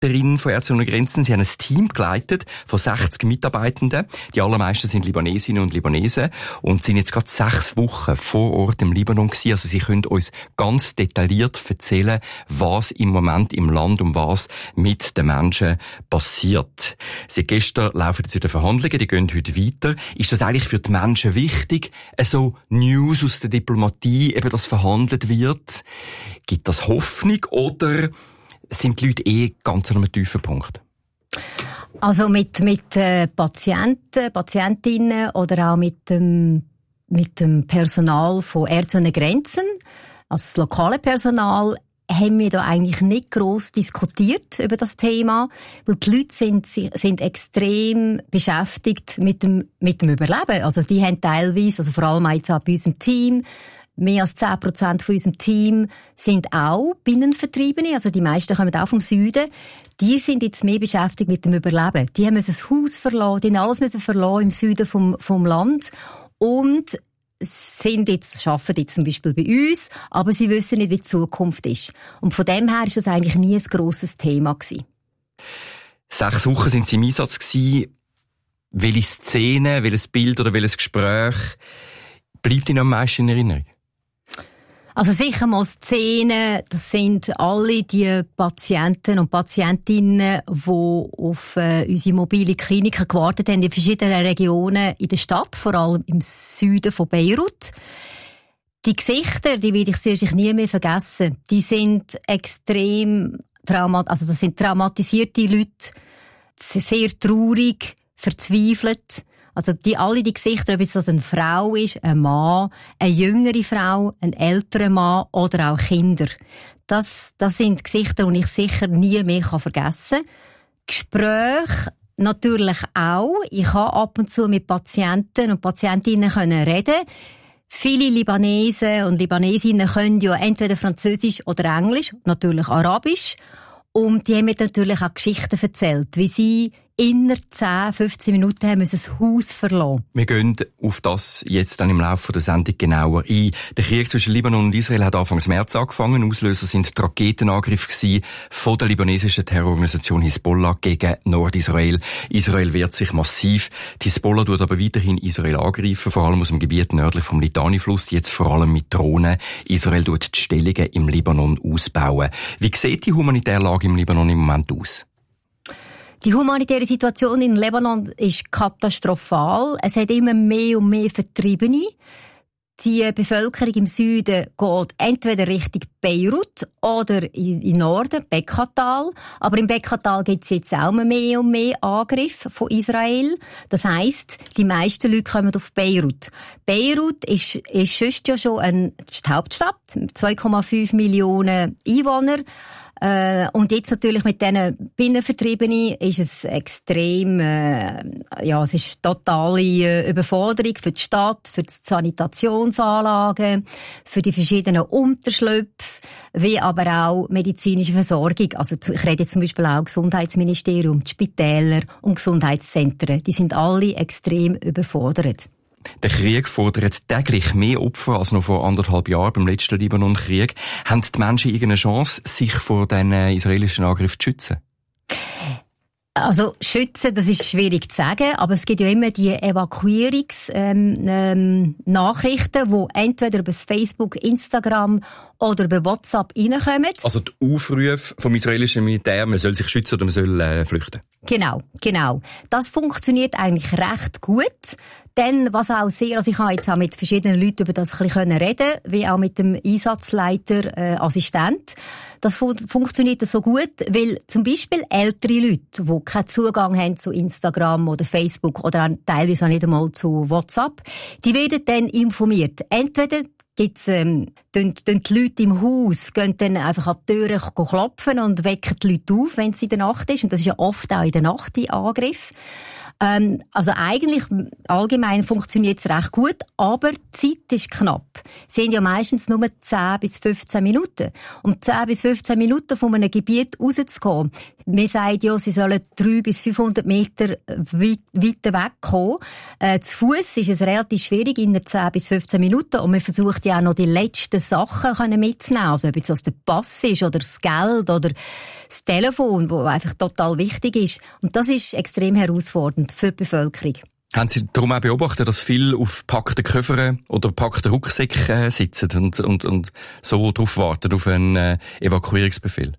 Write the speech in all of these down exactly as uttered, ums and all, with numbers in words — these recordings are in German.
Leiterin von Ärzte ohne Grenzen. Sie haben ein Team geleitet von sechzig Mitarbeitenden. Die allermeisten sind Libanesinnen und Libanesen und sind jetzt gerade sechs Wochen vor Ort im Libanon gewesen. Also sie können uns ganz detailliert erzählen, was im Moment im Land und was mit den Menschen passiert. Seit gestern laufen jetzt wieder Verhandlungen, die gehen heute weiter. Ist das eigentlich für die Menschen wichtig, so News aus der Diplomatie, eben das verhandelt wird? Gibt das Hoffnung oder sind die Leute eh ganz an einem tiefen Punkt? Also mit, mit äh, Patienten, Patientinnen oder auch mit dem, mit dem Personal von Ärzte ohne Grenzen, also das lokale Personal, haben wir da eigentlich nicht gross diskutiert über das Thema, weil die Leute sind, sind extrem beschäftigt mit dem, mit dem Überleben. Also die haben teilweise, also vor allem jetzt auch bei unserem Team, mehr als zehn Prozent von unserem Team sind auch Binnenvertriebene, also die meisten kommen auch vom Süden. Die sind jetzt mehr beschäftigt mit dem Überleben. Die haben müssen das Haus verlassen, die haben alles müssen verlassen im Süden vom, vom Land und sind jetzt, arbeiten jetzt zum Beispiel bei uns, aber sie wissen nicht, wie die Zukunft ist. Und von dem her ist das eigentlich nie ein grosses Thema gewesen. Sechs Wochen sind sie im Einsatz gewesen. Welche Szene, welches Bild oder welches Gespräch bleibt Ihnen am meisten in Erinnerung? Also sicher mal Szenen, das sind alle die Patienten und Patientinnen, die auf äh, unsere mobile Kliniken gewartet haben in verschiedenen Regionen in der Stadt, vor allem im Süden von Beirut. Die Gesichter, die werde ich sehr sicher nie mehr vergessen. Die sind extrem traumat, also das sind traumatisierte Leute, sehr traurig, verzweifelt. Also die, alle die Gesichter, ob es das eine Frau ist, ein Mann, eine jüngere Frau, ein älterer Mann oder auch Kinder. Das, das sind Gesichter, die ich sicher nie mehr vergessen kann. Gespräche natürlich auch. Ich habe ab und zu mit Patienten und Patientinnen können reden. Viele Libanesen und Libanesinnen können ja entweder Französisch oder Englisch, natürlich Arabisch. Und die haben mir natürlich auch Geschichten erzählt, wie sie innerhalb zehn, fünfzehn Minuten haben müssen das Haus verlassen. Wir gehen auf das jetzt dann im Laufe der Sendung genauer ein. Der Krieg zwischen Libanon und Israel hat Anfang März angefangen. Auslöser sind die Raketenangriffe von der libanesischen Terrororganisation Hisbollah gegen Nordisrael. Israel wehrt sich massiv. Die Hisbollah tut aber weiterhin Israel angreifen, vor allem aus dem Gebiet nördlich vom Litani-Fluss, jetzt vor allem mit Drohnen. Israel tut die Stellungen im Libanon ausbauen. Wie sieht die humanitäre Lage im Libanon im Moment aus? Die humanitäre Situation in Libanon ist katastrophal. Es hat immer mehr und mehr Vertriebene. Die Bevölkerung im Süden geht entweder Richtung Beirut oder in Norden, Bekkatal. Aber im Bekkatal gibt es jetzt auch mehr und mehr Angriffe von Israel. Das heisst, die meisten Leute kommen auf Beirut. Beirut ist, ist sonst ja schon eine, die Hauptstadt, zwei Komma fünf Millionen Einwohner. Äh, und jetzt natürlich mit diesen Binnenvertriebenen ist es extrem, äh, ja, es ist totale äh, Überforderung für die Stadt, für die Sanitationsanlagen, für die verschiedenen Unterschlüpfe, wie aber auch medizinische Versorgung. Also ich rede jetzt zum Beispiel auch Gesundheitsministerium, die Spitäler und Gesundheitszentren. Die sind alle extrem überfordert. Der Krieg fordert täglich mehr Opfer als noch vor anderthalb Jahren beim letzten Libanon-Krieg. Haben die Menschen irgendeine Chance, sich vor diesen israelischen Angriffen zu schützen? Also schützen, das ist schwierig zu sagen, aber es gibt ja immer die Evakuierungsnachrichten, ähm, ähm, die entweder über Facebook, Instagram oder über WhatsApp reinkommen. Also die Aufrufe vom israelischen Militär, man soll sich schützen oder man soll äh, flüchten. Genau, genau. Das funktioniert eigentlich recht gut. Denn was auch sehr, also ich habe jetzt auch mit verschiedenen Leuten über das ein bisschen reden, wie auch mit dem Einsatzleiter, äh, Assistent. Das fu- funktioniert so gut, weil zum Beispiel ältere Leute, die keinen Zugang haben zu Instagram oder Facebook oder auch teilweise auch nicht einmal zu WhatsApp, die werden dann informiert. Entweder gibt's, ähm, tun, tun die Leute im Haus, gehen dann einfach an die Türe klopfen und wecken die Leute auf, wenn es in der Nacht ist. Und das ist ja oft auch in der Nacht die Angriff. Ähm, also eigentlich, allgemein funktioniert es recht gut, aber die Zeit ist knapp. Es sind ja meistens nur zehn bis fünfzehn Minuten. Um zehn bis fünfzehn Minuten von einem Gebiet rauszugehen, wir sagen ja, sie sollen drei bis fünfhundert Meter weit, weiter wegkommen. Äh, zu Fuss ist es relativ schwierig, in zehn bis fünfzehn Minuten. Und man versucht ja auch noch die letzten Sachen mitzunehmen. Also ob es der Pass ist oder das Geld oder das Telefon, das einfach total wichtig ist. Und das ist extrem herausfordernd für die Bevölkerung. Haben Sie darum auch beobachtet, dass viele auf packten Koffern oder packten Rucksäcken äh, sitzen und, und, und so darauf warten, auf einen äh, Evakuierungsbefehl?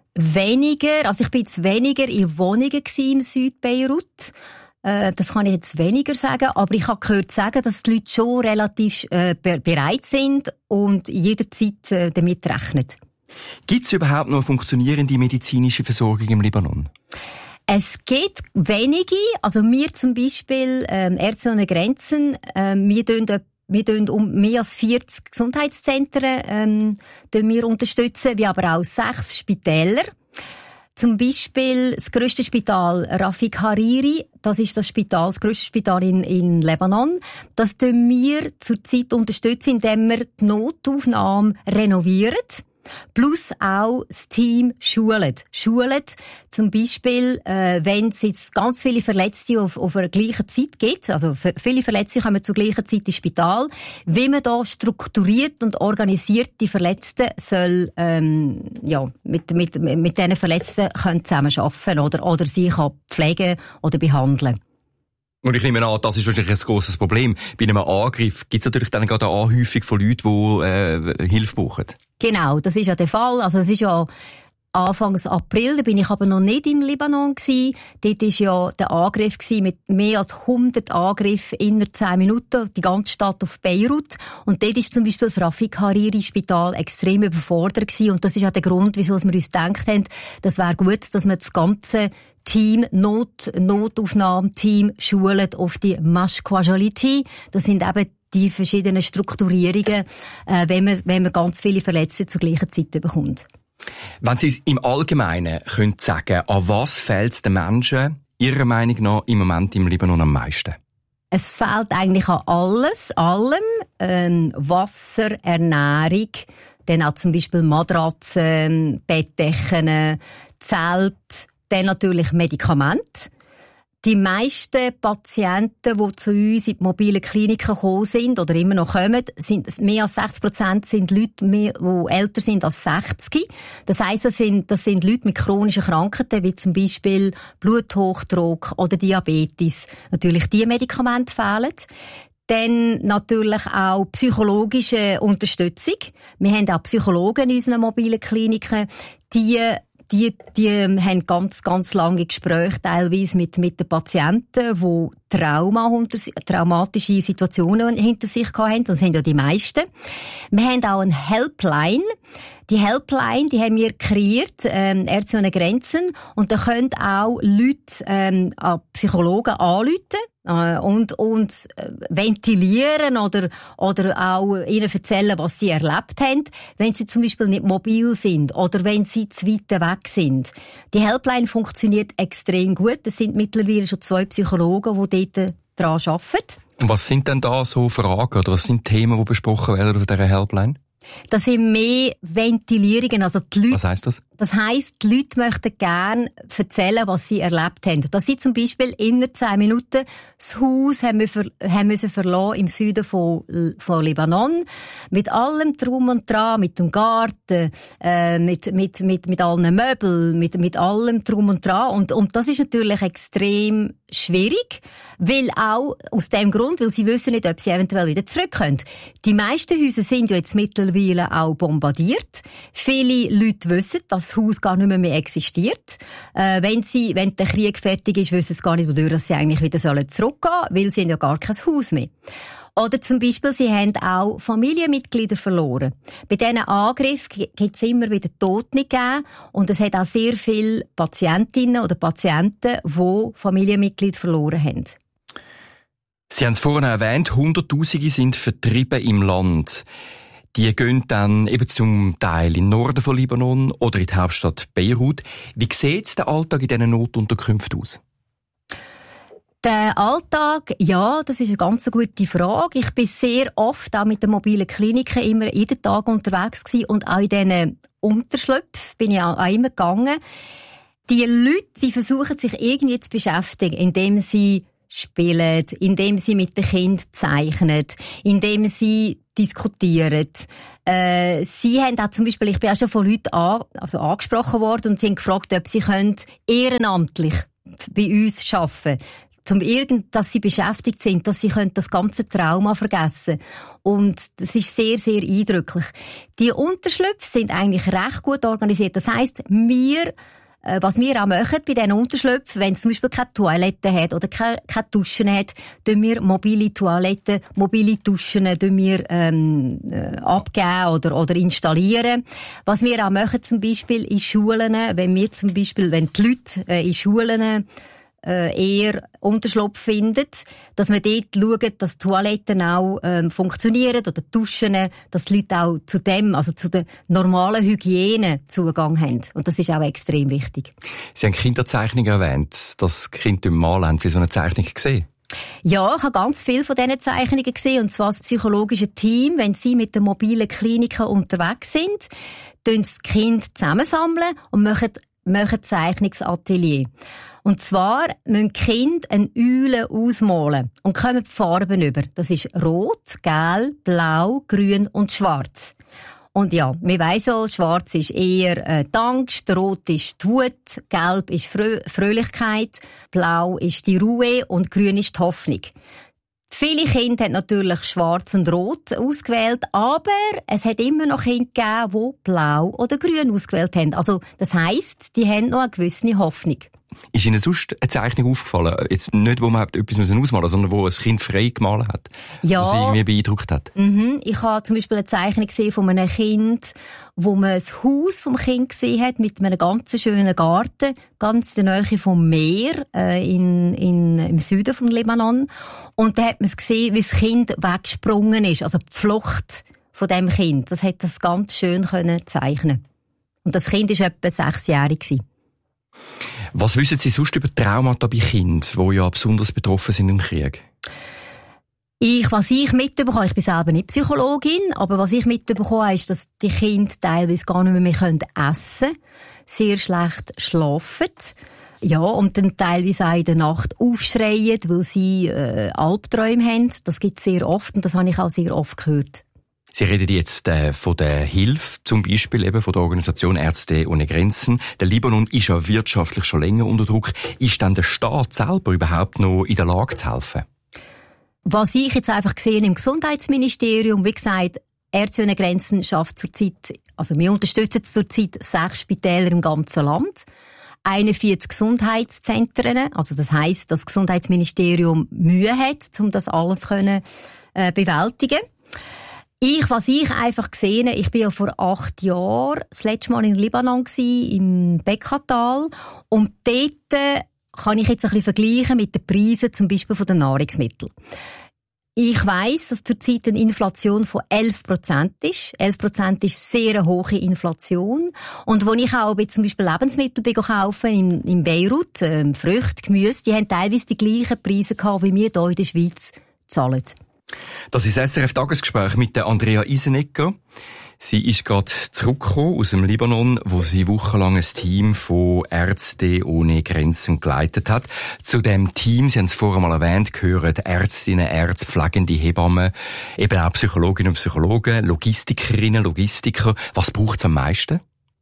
Weniger, also ich bin jetzt weniger in Wohnungen im Südbeirut. Äh, das kann ich jetzt weniger sagen, aber ich habe gehört sagen, dass die Leute schon relativ äh, bereit sind und jederzeit äh, damit rechnen. Gibt es überhaupt noch eine funktionierende medizinische Versorgung im Libanon? Es gibt wenige, also wir zum Beispiel, ähm, Ärzte ohne Grenzen, ähm, wir tun Wir tun um mehr als vierzig Gesundheitszentren ähm, wir unterstützen, wie aber auch sechs Spitäler. Zum Beispiel das grösste Spital Rafik Hariri, das ist das Spital, das grösste Spital in, in Lebanon. Das tun wir zurzeit unterstützen, indem wir die Notaufnahme renovieren. Plus auch das Team schulet. Schulet zum Beispiel, äh, wenn es jetzt ganz viele Verletzte auf, auf einer gleichen Zeit gibt, also für viele Verletzte kommen zur gleichen Zeit ins Spital, wie man da strukturiert und organisiert die Verletzten soll, ähm, ja, mit, mit, mit diesen Verletzten können zusammenarbeiten oder, oder sie kann pflegen oder behandeln. Und ich nehme an, das ist wahrscheinlich ein grosses Problem. Bei einem Angriff gibt es natürlich dann gerade eine Anhäufung von Leuten, die äh, Hilfe brauchen. Genau, das ist ja der Fall. Also es ist ja Anfangs April, da bin ich aber noch nicht im Libanon gewesen. Dort war ja der Angriff mit mehr als hundert Angriffen innerhalb zehn Minuten, die ganze Stadt auf Beirut. Und dort ist zum Beispiel das Rafik Hariri Spital extrem überfordert gewesen. Und das ist auch der Grund, wieso wir uns gedacht haben, das wäre gut, dass wir das ganze Team, Not, Notaufnahmeteam schulen auf die Mash-Casualty. Das sind eben die verschiedenen Strukturierungen, äh, wenn man, wenn man ganz viele Verletzte zur gleichen Zeit bekommt. Wenn Sie es im Allgemeinen können sagen, an was fehlt es den Menschen Ihrer Meinung nach im Moment im Libanon am meisten? Es fehlt eigentlich an alles, allem, ähm, Wasser, Ernährung, dann auch zum Beispiel Matratzen, Bettdecken, Zelt, dann natürlich Medikamente. Die meisten Patienten, die zu uns in die mobilen Kliniken gekommen sind oder immer noch kommen, sind mehr als sechzig Prozent sind Leute, die älter sind als sechzig. Das heisst, das sind, das sind Leute mit chronischen Krankheiten, wie zum Beispiel Bluthochdruck oder Diabetes. Natürlich diese Medikamente fehlen. Dann natürlich auch psychologische Unterstützung. Wir haben auch Psychologen in unseren mobilen Kliniken, die Die, die haben ganz, ganz lange Gespräche teilweise mit, mit den Patienten, die Trauma, traumatische Situationen hinter sich hatten. Das sind ja die meisten. Wir haben auch eine Helpline. Die Helpline, die haben wir kreiert, ähm, Ärzte ohne Grenzen. Und da können auch Leute, ähm, Psychologen anrufen. Und, und ventilieren oder, oder auch ihnen erzählen, was sie erlebt haben, wenn sie zum Beispiel nicht mobil sind oder wenn sie zu weit weg sind. Die Helpline funktioniert extrem gut. Es sind mittlerweile schon zwei Psychologen, die dort daran arbeiten. Und was sind denn da so Fragen oder was sind Themen, die besprochen werden auf dieser Helpline? Das sind mehr Ventilierungen, also die Leute. Was heisst das? Das heisst, die Leute möchten gerne erzählen, was sie erlebt haben. Dass sie zum Beispiel innerhalb zehn Minuten das Haus haben müssen, haben müssen verlassen im Süden von, von Libanon. Mit allem Drum und Dran, mit dem Garten, äh, mit, mit, mit, mit allen Möbeln, mit, mit allem Drum und Dran. Und, und das ist natürlich extrem schwierig, weil auch aus dem Grund, weil sie wissen nicht, ob sie eventuell wieder zurück können. Die meisten Häuser sind ja jetzt mittlerweile auch bombardiert. Viele Leute wissen, dass das Haus gar nicht mehr, mehr existiert. Äh, wenn sie, wenn der Krieg fertig ist, wissen sie gar nicht, wodurch sie eigentlich wieder zurückgehen sollen, weil sie haben ja gar kein Haus mehr. Oder zum Beispiel, sie haben auch Familienmitglieder verloren. Bei diesen Angriffen gibt es immer wieder Tote gegeben und es hat auch sehr viele Patientinnen oder Patienten, die Familienmitglieder verloren haben. Sie haben es vorhin erwähnt, Hunderttausende sind vertrieben im Land. Die gehen dann eben zum Teil in den Norden von Libanon oder in die Hauptstadt Beirut. Wie sieht der Alltag in diesen Notunterkünften aus? Der Alltag, ja, das ist eine ganz gute Frage. Ich bin sehr oft auch mit den mobilen Kliniken immer jeden Tag unterwegs gewesen und auch in diesen Unterschlüpfen bin ich auch immer gegangen. Die Leute, sie versuchen sich irgendwie zu beschäftigen, indem sie spielen, indem sie mit den Kindern zeichnen, indem sie diskutieren. Äh, sie haben auch zum Beispiel, ich bin auch schon von Leuten an, also angesprochen worden und sie haben gefragt, ob sie können ehrenamtlich bei uns arbeiten können. Zum irgend, dass sie beschäftigt sind, dass sie können das ganze Trauma vergessen. Und das ist sehr, sehr eindrücklich. Die Unterschlüpfe sind eigentlich recht gut organisiert. Das heisst, wir, äh, was wir auch machen bei diesen Unterschlüpfen, wenn es zum Beispiel keine Toilette hat oder keine, keine Duschen hat, tun wir mobile Toiletten, mobile Duschen, tun wir, ähm, äh, abgeben oder, oder installieren. Was wir auch machen zum Beispiel in Schulen, wenn wir zum Beispiel, wenn die Leute äh, in Schulen eher Unterschlupf findet, dass man dort schaut, dass die Toiletten auch ähm, funktionieren oder die Duschen, dass die Leute auch zu dem, also zu der normalen Hygiene Zugang haben. Und das ist auch extrem wichtig. Sie haben Kinderzeichnungen erwähnt, das Kind im Mal. Haben Sie so eine Zeichnung gesehen? Ja, ich habe ganz viel von diesen Zeichnungen gesehen, und zwar das psychologische Team, wenn sie mit den mobilen Kliniken unterwegs sind, tun das Kind zusammensammeln und machen, machen Zeichnungsatelier. Und zwar müssen die Kinder eine Eule ausmalen und kommen die Farben über. Das ist Rot, Gelb, Blau, Grün und Schwarz. Und ja, wir weiss auch, Schwarz ist eher äh, die Angst, Rot ist die Wut, Gelb ist Frö- Fröhlichkeit, Blau ist die Ruhe und Grün ist die Hoffnung. Viele Kinder haben natürlich Schwarz und Rot ausgewählt, aber es hat immer noch Kinder gegeben, die Blau oder Grün ausgewählt haben. Also das heisst, die haben noch eine gewisse Hoffnung. Ist Ihnen sonst eine Zeichnung aufgefallen? Jetzt nicht, wo man etwas ausmalen musste, sondern wo ein Kind frei gemalt hat? Ja. Was Sie irgendwie beeindruckt hat? Mhm. Ich habe zum Beispiel eine Zeichnung gesehen von einem Kind, wo man das Haus vom Kind gesehen hat, mit einem ganz schönen Garten, ganz in der Nähe vom Meer, äh, in, in, im Süden vom Libanon. Und da hat man gesehen, wie das Kind weggesprungen ist, also die Flucht von dem Kind. Das hat das ganz schön können zeichnen. Und das Kind war etwa sechsjährig. Was wissen Sie sonst über Traumata bei Kindern, die ja besonders betroffen sind im Krieg? Ich, was ich mitbekomme, ich bin selber nicht Psychologin, aber was ich mitbekomme, ist, dass die Kinder teilweise gar nicht mehr essen können, sehr schlecht schlafen, ja, und dann teilweise auch in der Nacht aufschreien, weil sie äh, Albträume haben. Das gibt es sehr oft und das habe ich auch sehr oft gehört. Sie reden jetzt äh, von der Hilfe, zum Beispiel eben von der Organisation Ärzte ohne Grenzen. Der Libanon ist ja wirtschaftlich schon länger unter Druck. Ist dann der Staat selber überhaupt noch in der Lage zu helfen? Was ich jetzt einfach gesehen im Gesundheitsministerium, wie gesagt, Ärzte ohne Grenzen schafft zurzeit, also wir unterstützen zurzeit sechs Spitäler im ganzen Land, einundvierzig Gesundheitszentren, also das heisst, dass das Gesundheitsministerium Mühe hat, um das alles können, äh, bewältigen. Ich, was ich einfach gesehen habe, ich bin ja vor acht Jahren das letzte Mal in Libanon gsi, im Bekaa-Tal, und dort kann ich jetzt ein bisschen vergleichen mit den Preisen zum Beispiel von den Nahrungsmitteln. Ich weiss, dass zurzeit eine Inflation von elf Prozent ist. elf Prozent ist sehr eine hohe Inflation. Und wo ich auch zum Beispiel Lebensmittel kaufen in, in Beirut, ähm, Früchte, Gemüse, die haben teilweise die gleichen Preise gehabt, wie wir hier in der Schweiz zahlen. Das ist das S R F-Tagesgespräch mit der Andrea Isenegger. Sie ist gerade zurückgekommen aus dem Libanon, wo sie wochenlang ein Team von Ärzte ohne Grenzen geleitet hat. Zu dem Team, Sie haben es vorher mal erwähnt, gehören Ärztinnen, Ärzte, pflegende Hebammen, eben auch Psychologinnen und Psychologen, Logistikerinnen, Logistiker. Was braucht es am meisten?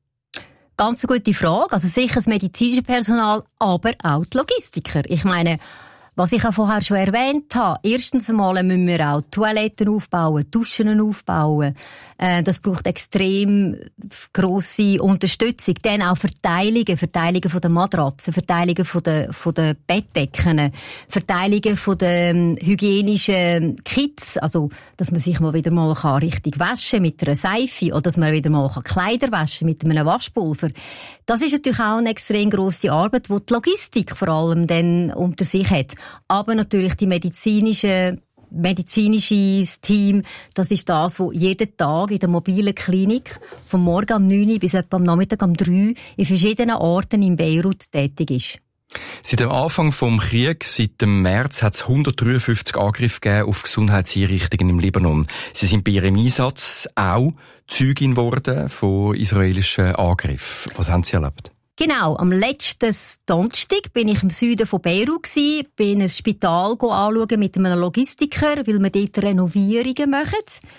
Ganz eine gute Frage. Also sicher das medizinische Personal, aber auch die Logistiker. Ich meine, was ich auch vorher schon erwähnt habe, erstens einmal müssen wir auch Toiletten aufbauen, Duschen aufbauen. Äh, das braucht extrem grosse Unterstützung. Dann auch Verteilungen, Verteilungen von den Matratzen, Verteilungen von den, von den Bettdecken, Verteilungen von den hygienischen Kits, also, dass man sich mal wieder mal richtig waschen kann mit einer Seife oder dass man wieder mal Kleider waschen kann mit einem Waschpulver. Das ist natürlich auch eine extrem grosse Arbeit, die die Logistik vor allem dann unter sich hat. Aber natürlich die medizinische, medizinisches Team, das ist das, wo jeden Tag in der mobilen Klinik vom Morgen um neun bis etwa am Nachmittag um drei in verschiedenen Orten in Beirut tätig ist. Seit dem Anfang des Krieges, seit dem März, hat es hundertdreiundfünfzig Angriffe gegeben auf Gesundheitseinrichtungen im Libanon. Sie sind bei ihrem Einsatz auch Zeugin geworden von israelischen Angriffen. Was haben Sie erlebt? Genau, am letzten Donnerstag bin ich im Süden von Beirut gsi, bin ein Spital anschauen mit einem Logistiker, weil wir dort Renovierungen machen.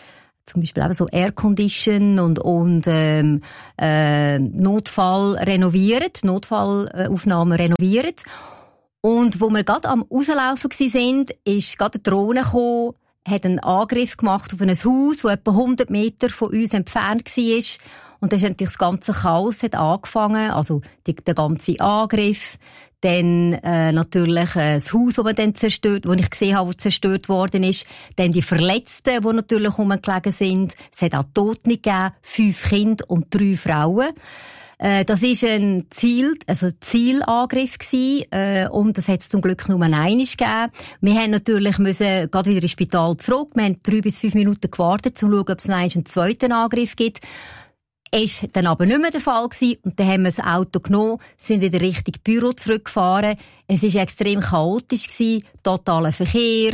Zum Beispiel eben so Aircondition und, und ähm, äh, Notfall renovieren, Notfallaufnahmen renovieren. Und wo wir gerade am Rauslaufen sind, ist gerade eine Drohne gekommen, hat einen Angriff gemacht auf ein Haus, das etwa hundert Meter von uns entfernt war. Und dann ist natürlich das ganze Chaos hat angefangen, also die, der ganze Angriff. Dann äh, natürlich äh, das Haus, das man dann zerstört, das ich gesehen habe, das zerstört worden ist. Dann die Verletzten, die natürlich rumgelegen sind. Es hat auch Tote gegeben, fünf Kinder und drei Frauen. Äh, das ist ein Ziel, also ein Zielangriff gewesen, äh, und das hat es zum Glück nur einmal gegeben. Wir haben natürlich müssen gerade wieder ins Spital zurück. Wir haben drei bis fünf Minuten gewartet, um zu schauen, ob es noch einen zweiten Angriff gibt. Ist dann aber nicht mehr der Fall gewesen. Und dann haben wir das Auto genommen, sind wieder Richtung Büro zurückgefahren. Es war extrem chaotisch gewesen, totaler Verkehr,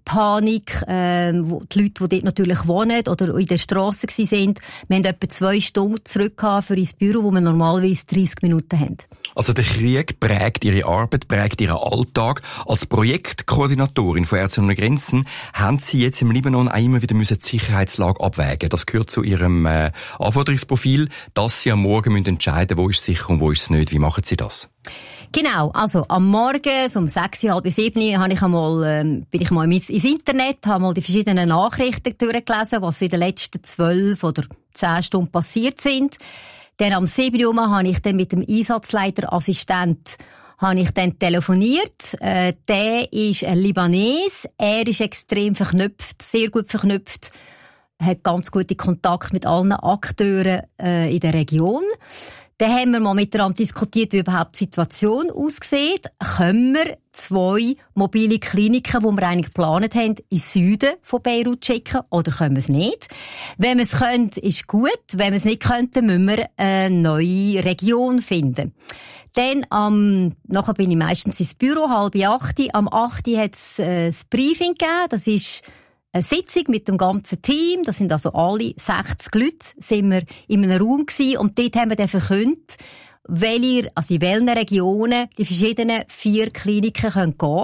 Panik, ähm, wo die Leute, die dort natürlich wohnen oder in der Strasse sind. Wir haben etwa zwei Stunden zurück für ins Büro, wo wir normalerweise dreißig Minuten haben. Also der Krieg prägt Ihre Arbeit, prägt Ihren Alltag. Als Projektkoordinatorin von Ärzte ohne Grenzen haben Sie jetzt im Libanon auch immer wieder die Sicherheitslage abwägen. Das gehört zu Ihrem äh, Anforderungsprofil, dass Sie am Morgen müssen entscheiden, wo ist es sicher und wo ist es nicht. Wie machen Sie das? Genau, also am Morgen, so um sechs, halb bis sieben, habe ich einmal, ähm, bin ich mal ins Internet, habe mal die verschiedenen Nachrichten durchgelesen, was in den letzten zwölf oder zehn Stunden passiert sind. Dann am sieben Uhr habe ich dann mit dem Einsatzleiterassistent habe ich dann telefoniert. Äh, der ist ein Libanes. Er ist extrem verknüpft, sehr gut verknüpft, hat ganz gute Kontakt mit allen Akteuren äh, in der Region. Dann haben wir mal miteinander diskutiert, wie überhaupt die Situation aussieht. Können wir zwei mobile Kliniken, die wir eigentlich geplant haben, in den Süden von Beirut schicken, oder können wir es nicht? Wenn wir es können, ist gut. Wenn wir es nicht könnten, müssen wir eine neue Region finden. Dann, am, nachher bin ich meistens ins Büro, halb acht. Am acht hat es äh, das Briefing gegeben. Das ist eine Sitzung mit dem ganzen Team, das sind also alle sechzig Leute, sind wir in einem Raum gewesen, und dort haben wir dann verkündet, welche, also in welchen Regionen die verschiedenen vier Kliniken gehen können.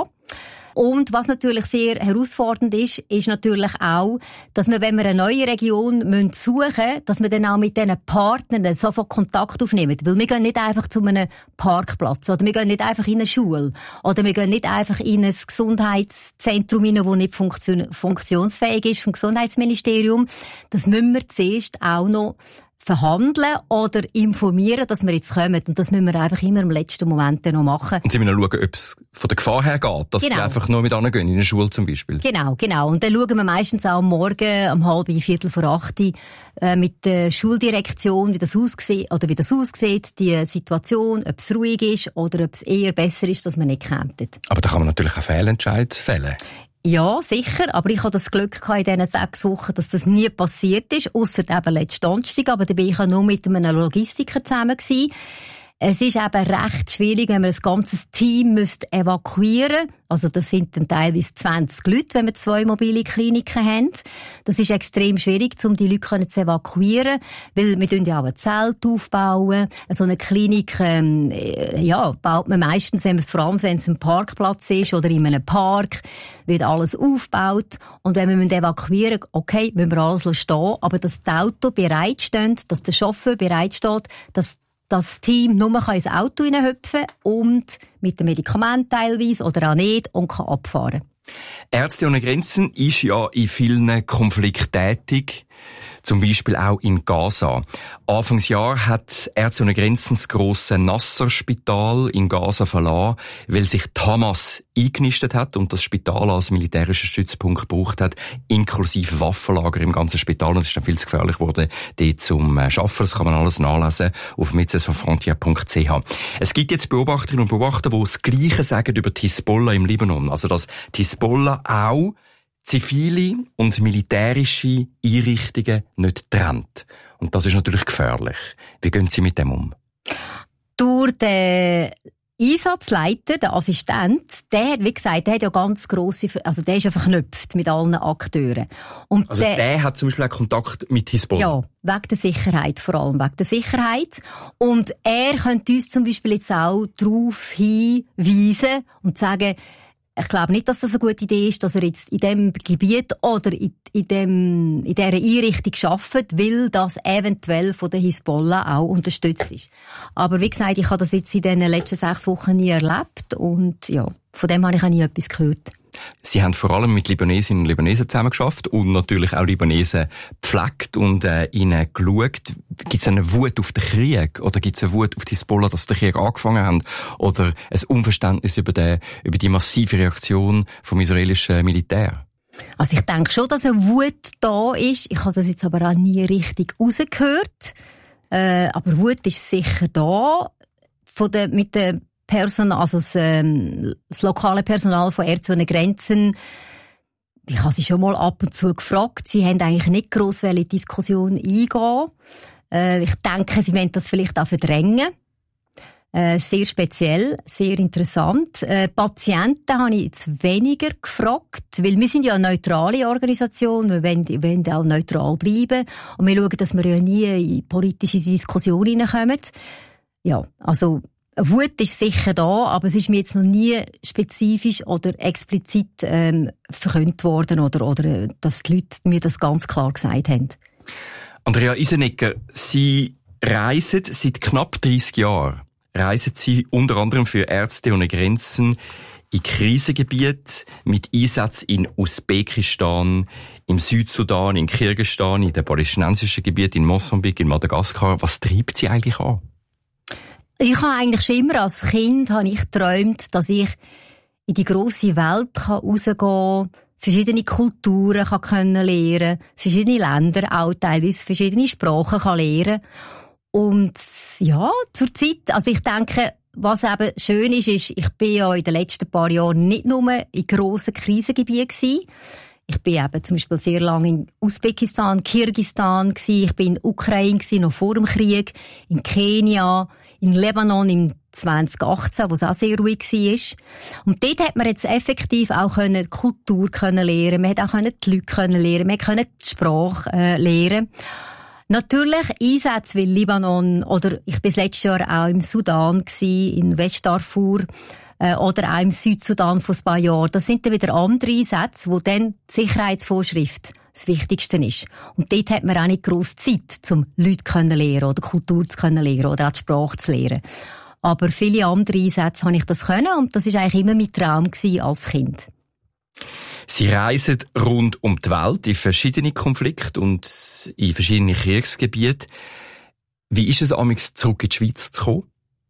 Und was natürlich sehr herausfordernd ist, ist natürlich auch, dass wir, wenn wir eine neue Region suchen müssen, dass wir dann auch mit diesen Partnern sofort Kontakt aufnehmen. Weil wir gehen nicht einfach zu einem Parkplatz, oder wir gehen nicht einfach in eine Schule, oder wir gehen nicht einfach in ein Gesundheitszentrum hinein, das nicht funktion- funktionsfähig ist vom Gesundheitsministerium. Das müssen wir zuerst auch noch verhandeln oder informieren, dass wir jetzt kommen. Und das müssen wir einfach immer im letzten Moment noch machen. Und Sie müssen schauen, ob es von der Gefahr her geht, dass genau. Sie einfach nur mit angehen, in der Schule zum Beispiel. Genau, genau. Und dann schauen wir meistens auch am Morgen, um halb, viertel vor acht, äh, mit der Schuldirektion, wie das aussieht, oder wie das aussieht, die Situation, ob es ruhig ist oder ob es eher besser ist, dass man nicht kämpft. Aber da kann man natürlich auch Fehlentscheid fällen. Ja, sicher. Aber ich hatte das Glück gehabt in diesen sechs Wochen, dass das nie passiert ist, ausser eben letzten Donnerstag. Aber da bin ich auch nur mit einem Logistiker zusammen gewesen. Es ist eben recht schwierig, wenn man das ganze Team müsste evakuieren. Also das sind dann teilweise zwanzig Leute, wenn wir zwei mobile Kliniken haben. Das ist extrem schwierig, um die Leute zu evakuieren, weil wir ja auch ein Zelt aufbauen. So eine Klinik ähm, ja, baut man meistens, wenn man, vor allem wenn es ein Parkplatz ist oder in einem Park, wird alles aufgebaut. Und wenn wir evakuieren müssen, okay, müssen wir alles stehen, aber dass das Auto bereitsteht, dass der Chauffeur bereitsteht, dass das Team nur ins Auto hineinhüpfen und mit dem Medikament teilweise oder auch nicht und kann abfahren. Ärzte ohne Grenzen ist ja in vielen Konflikten tätig, zum Beispiel auch in Gaza. Anfangsjahr hat Ärzte ohne Grenzen das grosse Nasser-Spital in Gaza verlassen, weil sich die Hamas eingenistet hat und das Spital als militärischer Stützpunkt gebraucht hat, inklusive Waffenlager im ganzen Spital. Und es ist dann viel zu gefährlich geworden, dort zum Arbeiten. Das kann man alles nachlesen auf mitzes von frontier punkt c h. Es gibt jetzt Beobachterinnen und Beobachter, die das Gleiche sagen über die Hisbollah im Libanon. Also, dass die Hisbollah auch zivile und militärische Einrichtungen nicht trennt. Und das ist natürlich gefährlich. Wie gehen Sie mit dem um? Durch den Einsatzleiter, der Assistent, der hat, wie gesagt, der hat ja ganz grosse, also der ist ja verknüpft mit allen Akteuren. Und also der, der hat zum Beispiel auch Kontakt mit Hisbollah? Ja, wegen der Sicherheit, vor allem wegen der Sicherheit. Und er könnte uns zum Beispiel jetzt auch darauf hinweisen und sagen, ich glaube nicht, dass das eine gute Idee ist, dass er jetzt in diesem Gebiet oder in, in, dem, in dieser Einrichtung arbeitet, weil das eventuell von der Hisbollah auch unterstützt ist. Aber wie gesagt, ich habe das jetzt in den letzten sechs Wochen nie erlebt und ja, von dem habe ich auch nie etwas gehört. Sie haben vor allem mit Libanesinnen und Libanesen zusammengearbeitet und natürlich auch Libanesen gepflegt und äh, ihnen geschaut. Gibt es eine Wut auf den Krieg oder gibt es eine Wut auf die Hisbollah, dass der Krieg angefangen hat? Oder ein Unverständnis über, den, über die massive Reaktion vom israelischen Militär? Also ich denke schon, dass eine Wut da ist. Ich habe das jetzt aber auch nie richtig rausgehört. Äh, aber Wut ist sicher da. Von der, mit der Personal, also das, ähm, das lokale Personal von Ärzte ohne Grenzen. Ich habe sie schon mal ab und zu gefragt. Sie haben eigentlich nicht gross in die Diskussion eingehen. Äh, ich denke, sie wollen das vielleicht auch verdrängen. Äh, sehr speziell, sehr interessant. Äh, Patienten habe ich jetzt weniger gefragt, weil wir sind ja eine neutrale Organisation, wir wollen, wir wollen auch neutral bleiben und wir schauen, dass wir ja nie in politische Diskussionen hineinkommen. Ja, also Wut ist sicher da, aber es ist mir jetzt noch nie spezifisch oder explizit ähm, verkündet worden oder, oder dass die Leute mir das ganz klar gesagt haben. Andrea Isenegger, Sie reisen seit knapp dreissig Jahren. Reisen Sie unter anderem für Ärzte ohne Grenzen in Krisengebiete mit Einsätzen in Usbekistan, im Südsudan, in Kirgisistan, in den palästinensischen Gebieten, in Mosambik, in Madagaskar. Was treibt Sie eigentlich an? Ich habe eigentlich schon immer als Kind habe ich geträumt, dass ich in die grosse Welt rausgehen kann, verschiedene Kulturen kann können lernen, verschiedene Länder, auch teilweise verschiedene Sprachen kann lernen. Und ja, zur Zeit, also ich denke, was eben schön ist, ist, ich bin ja in den letzten paar Jahren nicht nur in grossen Krisengebieten gewesen. Ich bin eben zum Beispiel sehr lange in Usbekistan, Kirgisistan gewesen. Ich bin in Ukraine gewesen, noch vor dem Krieg, in Kenia, in Libanon im zwanzig achtzehn, wo es auch sehr ruhig war. Und dort hat man jetzt effektiv auch die Kultur können lernen, man hat auch die Leute können lernen, man konnte die Sprache äh, lernen. Natürlich Einsätze wie Libanon oder ich bin letztes Jahr auch im Sudan gewesen, in Westdarfur äh, oder auch im Südsudan vor ein paar Jahren. Das sind dann wieder andere Einsätze, wo dann die Sicherheitsvorschrift das Wichtigste ist. Und dort hat man auch nicht grosse Zeit, um Leute zu lernen oder Kultur zu lernen oder auch die Sprache zu lernen. Aber viele andere Einsätze habe ich das können und das war eigentlich immer mein Traum als Kind. Sie reisen rund um die Welt in verschiedene Konflikte und in verschiedene Kriegsgebiete. Wie ist es amigs zurück in die Schweiz zu kommen?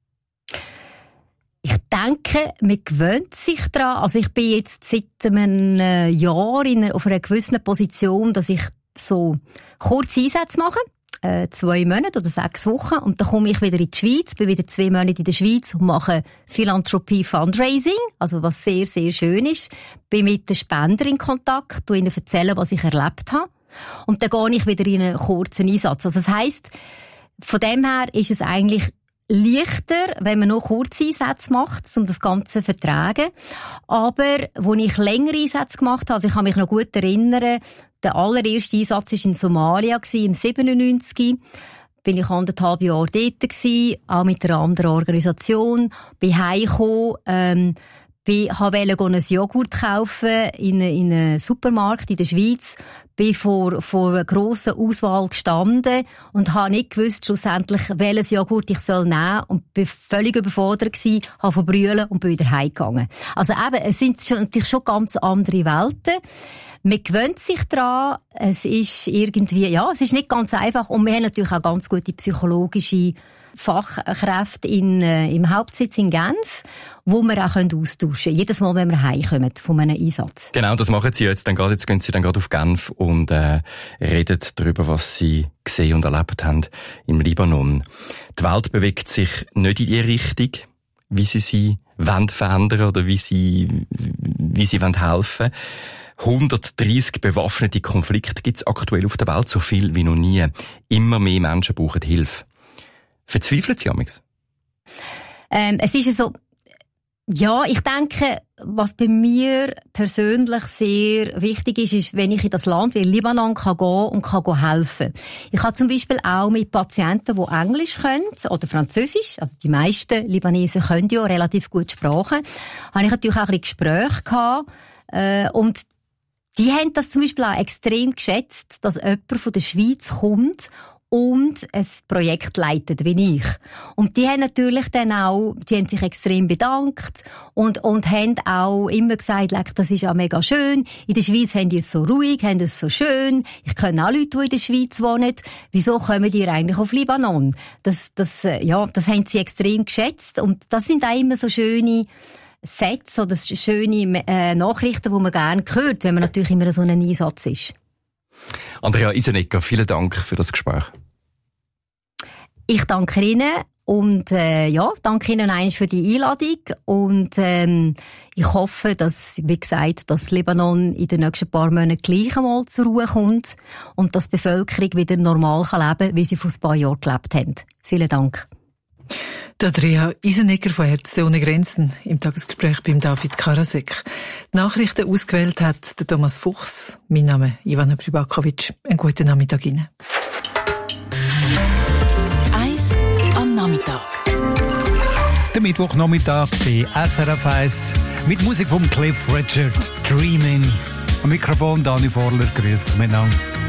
Ich denke, man gewöhnt sich daran. Also ich bin jetzt seit einem Jahr in einer, auf einer gewissen Position, dass ich so kurze Einsätze mache. Äh, zwei Monate oder sechs Wochen. Und dann komme ich wieder in die Schweiz, bin wieder zwei Monate in der Schweiz und mache Philanthropie Fundraising. Also was sehr, sehr schön ist. Bin mit den Spendern in Kontakt, tu ihnen erzählen, was ich erlebt habe. Und dann gehe ich wieder in einen kurzen Einsatz. Also das heisst, von dem her ist es eigentlich leichter, wenn man nur kurze Einsätze macht, um das Ganze zu vertragen. Aber, wo ich längere Einsätze gemacht habe, also ich kann mich noch gut erinnern, der allererste Einsatz war in Somalia, im siebenundneunzig. Bin ich anderthalb Jahre dort gewesen, auch mit einer anderen Organisation. Bin heimgekommen, ähm, bin, wollte ein Joghurt kaufen in, in einem Supermarkt in der Schweiz. Bin vor, vor einer grossen Auswahl gestanden und habe nicht gewusst, schlussendlich, welches Joghurt ich soll nehmen soll. Und bin völlig überfordert gewesen, habe verbrüllen und bin wieder heimgegangen. Also eben, es sind schon, natürlich schon ganz andere Welten. Man gewöhnt sich daran. Es ist irgendwie, ja, es ist nicht ganz einfach. Und wir haben natürlich auch ganz gute psychologische Fachkräfte in, äh, im Hauptsitz in Genf, wo wir auch austauschen können. Jedes Mal, wenn wir heimkommen von einem Einsatz. Genau, das machen Sie jetzt. Dann gerade, jetzt gehen Sie dann gerade auf Genf und äh, reden darüber, was Sie gesehen und erlebt haben im Libanon. Die Welt bewegt sich nicht in die Richtung, wie Sie sie wollen verändern oder wie Sie, wie Sie wollen helfen. hundertdreissig bewaffnete Konflikte gibt es aktuell auf der Welt, so viel wie noch nie. Immer mehr Menschen brauchen Hilfe. Verzweifeln Sie amigs? Ähm, es ist so, Ja, ich denke, was bei mir persönlich sehr wichtig ist, ist, wenn ich in das Land wie Libanon kann gehen und kann helfen. Ich habe zum Beispiel auch mit Patienten, die Englisch können oder Französisch, also die meisten Libanesen können ja relativ gut Sprachen, habe ich natürlich auch ein bisschen Gespräche gehabt, äh, und die haben das zum Beispiel auch extrem geschätzt, dass jemand von der Schweiz kommt und ein Projekt leitet, wie ich. Und die haben natürlich dann auch, die haben sich extrem bedankt und, und haben auch immer gesagt, das ist ja mega schön. In der Schweiz haben die es so ruhig, haben es so schön. Ich kenne auch Leute, die in der Schweiz wohnen. Wieso kommen die eigentlich auf Libanon? Das, das, ja, das haben sie extrem geschätzt. Und das sind auch immer so schöne Sätze oder schöne äh, Nachrichten, die man gerne hört, wenn man natürlich immer so einen Einsatz ist. Andrea Isenegger, vielen Dank für das Gespräch. Ich danke Ihnen und äh, ja, danke Ihnen eins für die Einladung und ähm, ich hoffe, dass, wie gesagt, dass Libanon in den nächsten paar Monaten gleich einmal zur Ruhe kommt und dass die Bevölkerung wieder normal kann leben, wie sie vor ein paar Jahren gelebt haben. Vielen Dank. Andrea Isenegger von Ärzte ohne Grenzen im Tagesgespräch beim David Karasek. Die Nachrichten ausgewählt hat der Thomas Fuchs. Mein Name ist Ivana Pribakovic. Einen guten Nachmittag Ihnen. Eins am Nachmittag. Der Mittwochnachmittag bei S R F eins mit Musik von Cliff Richard, Dreaming. Am Mikrofon Dani Vorler, grüß dich miteinander.